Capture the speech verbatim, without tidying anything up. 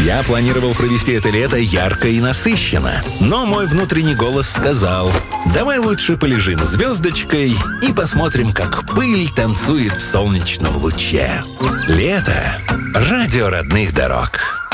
Я планировал провести это лето ярко и насыщенно, но мой внутренний голос сказал: давай лучше полежим звездочкой и посмотрим, как пыль танцует в солнечном луче. Лето. Радио родных дорог.